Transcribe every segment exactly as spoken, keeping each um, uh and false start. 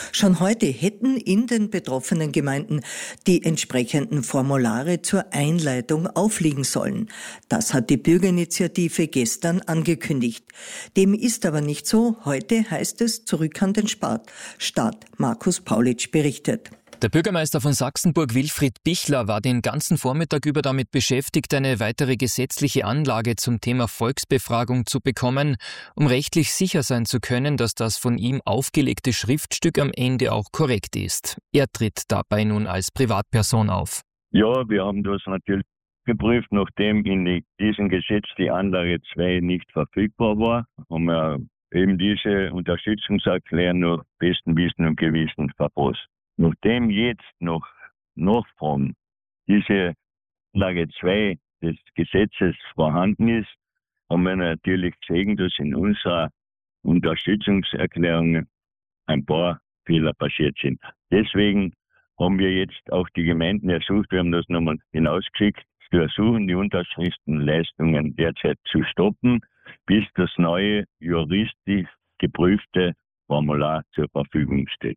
Schon heute hätten in den betroffenen Gemeinden die entsprechenden Formulare zur Einleitung aufliegen sollen. Das hat die Bürgerinitiative gestern angekündigt. Dem ist aber nicht so. Heute heißt es zurück an den Staat. Markus Paulitsch berichtet. Der Bürgermeister von Sachsenburg, Wilfried Bichler, war den ganzen Vormittag über damit beschäftigt, eine weitere gesetzliche Anlage zum Thema Volksbefragung zu bekommen, um rechtlich sicher sein zu können, dass das von ihm aufgelegte Schriftstück am Ende auch korrekt ist. Er tritt dabei nun als Privatperson auf. Ja, wir haben das natürlich geprüft, nachdem in diesem Gesetz die Anlage zwei nicht verfügbar war, haben wir eben diese Unterstützungserklärung nach bestem Wissen und Gewissen verfasst. Nachdem jetzt noch Nachfragen diese Anlage zwei des Gesetzes vorhanden ist, haben wir natürlich gesehen, dass in unserer Unterstützungserklärung ein paar Fehler passiert sind. Deswegen haben wir jetzt auch die Gemeinden ersucht, wir haben das nochmal hinausgeschickt, zu ersuchen, die Unterschriftenleistungen derzeit zu stoppen, bis das neue juristisch geprüfte Formular zur Verfügung steht.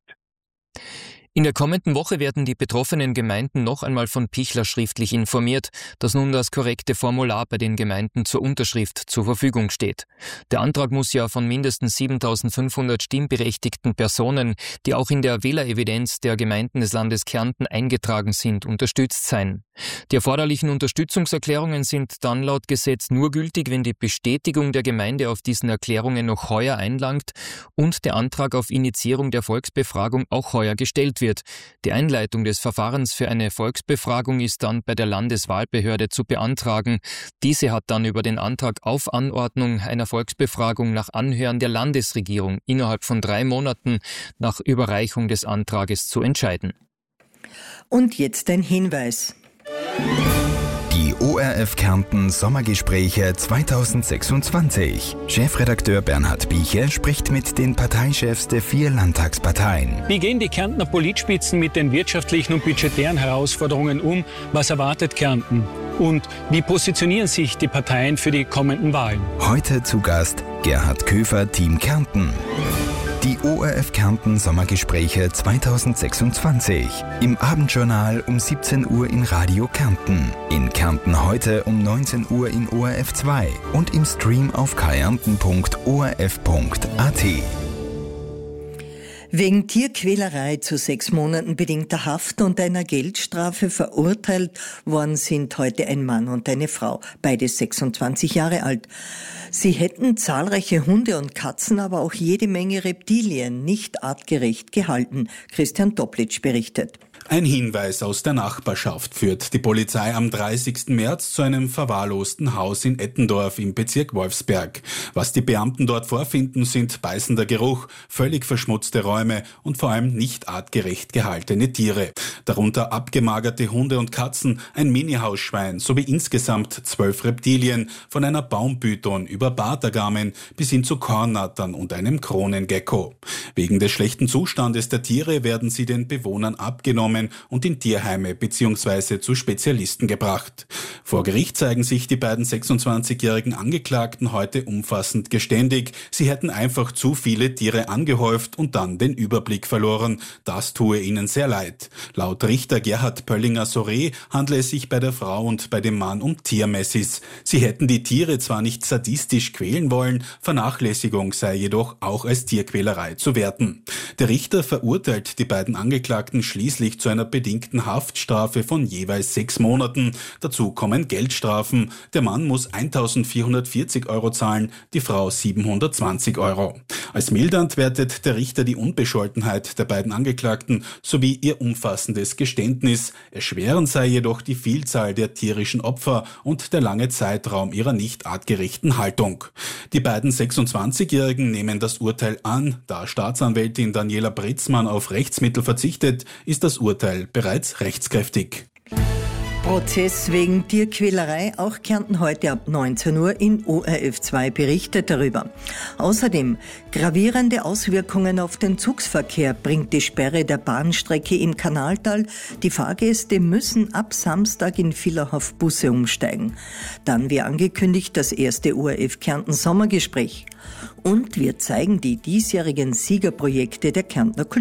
In der kommenden Woche werden die betroffenen Gemeinden noch einmal von Bichler schriftlich informiert, dass nun das korrekte Formular bei den Gemeinden zur Unterschrift zur Verfügung steht. Der Antrag muss ja von mindestens siebentausendfünfhundert stimmberechtigten Personen, die auch in der Wählerevidenz der Gemeinden des Landes Kärnten eingetragen sind, unterstützt sein. Die erforderlichen Unterstützungserklärungen sind dann laut Gesetz nur gültig, wenn die Bestätigung der Gemeinde auf diesen Erklärungen noch heuer einlangt und der Antrag auf Initiierung der Volksbefragung auch heuer gestellt wird. Die Einleitung des Verfahrens für eine Volksbefragung ist dann bei der Landeswahlbehörde zu beantragen. Diese hat dann über den Antrag auf Anordnung einer Volksbefragung nach Anhören der Landesregierung innerhalb von drei Monaten nach Überreichung des Antrages zu entscheiden. Und jetzt ein Hinweis. Die O R F Kärnten Sommergespräche zweitausendsechsundzwanzig. Chefredakteur Bernhard Bieche spricht mit den Parteichefs der vier Landtagsparteien. Wie gehen die Kärntner Politspitzen mit den wirtschaftlichen und budgetären Herausforderungen um? Was erwartet Kärnten? Und wie positionieren sich die Parteien für die kommenden Wahlen? Heute zu Gast Gerhard Köfer, Team Kärnten. Die O R F Kärnten Sommergespräche zweitausendsechsundzwanzig. Im Abendjournal um siebzehn Uhr in Radio Kärnten. In Kärnten heute um neunzehn Uhr in O R F zwei und im Stream auf kärnten punkt o r f punkt a t. Wegen Tierquälerei zu sechs Monaten bedingter Haft und einer Geldstrafe verurteilt worden sind heute ein Mann und eine Frau, beide sechsundzwanzig Jahre alt. Sie hätten zahlreiche Hunde und Katzen, aber auch jede Menge Reptilien nicht artgerecht gehalten. Christian Toplitsch berichtet. Ein Hinweis aus der Nachbarschaft führt die Polizei am dreißigsten März zu einem verwahrlosten Haus in Ettendorf im Bezirk Wolfsberg. Was die Beamten dort vorfinden, sind beißender Geruch, völlig verschmutzte Räume und vor allem nicht artgerecht gehaltene Tiere. Darunter abgemagerte Hunde und Katzen, ein Mini-Hausschwein sowie insgesamt zwölf Reptilien, von einer Baumpython über Bartagamen bis hin zu Kornnattern und einem Kronengecko. Wegen des schlechten Zustandes der Tiere werden sie den Bewohnern abgenommen und in Tierheime bzw. zu Spezialisten gebracht. Vor Gericht zeigen sich die beiden sechsundzwanzigjährigen Angeklagten heute umfassend geständig. Sie hätten einfach zu viele Tiere angehäuft und dann den Überblick verloren. Das tue ihnen sehr leid. Laut Richter Gerhard Pöllinger-Soré handle es sich bei der Frau und bei dem Mann um Tiermessis. Sie hätten die Tiere zwar nicht sadistisch quälen wollen, Vernachlässigung sei jedoch auch als Tierquälerei zu werten. Der Richter verurteilt die beiden Angeklagten schließlich zu einer bedingten Haftstrafe von jeweils sechs Monaten. Dazu kommen Geldstrafen. Der Mann muss eintausendvierhundertvierzig Euro zahlen, die Frau siebenhundertzwanzig Euro. Als mildernd wertet der Richter die Unbescholtenheit der beiden Angeklagten sowie ihr umfassendes Geständnis. Erschwerend sei jedoch die Vielzahl der tierischen Opfer und der lange Zeitraum ihrer nicht artgerechten Haltung. Die beiden sechsundzwanzigjährigen nehmen das Urteil an. Da Staatsanwältin Daniela Britzmann auf Rechtsmittel verzichtet, ist das Urteil bereits rechtskräftig. Prozess wegen Tierquälerei, auch Kärnten heute ab neunzehn Uhr in O R F zwei berichtet darüber. Außerdem gravierende Auswirkungen auf den Zugsverkehr bringt die Sperre der Bahnstrecke im Kanaltal. Die Fahrgäste müssen ab Samstag in Villach auf Busse umsteigen. Dann wie angekündigt das erste O R F Kärnten Sommergespräch. Und wir zeigen die diesjährigen Siegerprojekte der Kärntner Kultur.